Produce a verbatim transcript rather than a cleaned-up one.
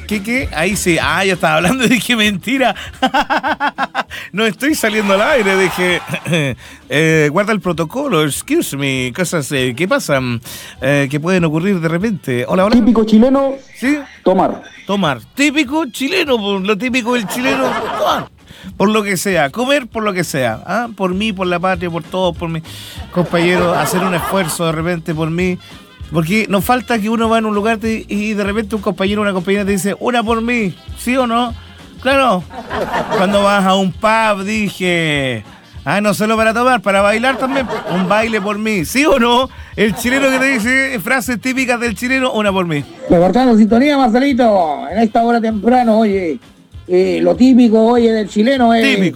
¿Qué, qué? Ahí sí. Ah, ya estaba hablando y dije mentira. No estoy saliendo al aire. Dije, eh, guarda el protocolo. Excuse me. Cosas eh, que pasan, eh, que pueden ocurrir de repente. Hola, hola. Típico chileno, ¿Sí? tomar. Tomar. Típico chileno. Por lo típico del chileno, tomar. Por lo que sea. Comer por lo que sea. ¿Ah? Por mí, por la patria, por todos, por mis compañeros. Hacer un esfuerzo de repente por mí. Porque nos falta que uno va en un lugar te, y de repente un compañero o una compañera te dice, una por mí, ¿sí o no? Claro. Cuando vas a un pub, dije, ah, no solo para tomar, para bailar también, un baile por mí, ¿sí o no? El chileno que te dice frases típicas del chileno, una por mí. Reportando sintonía, Marcelito, en esta hora temprano, oye, eh, lo típico, oye, del chileno es... Típico.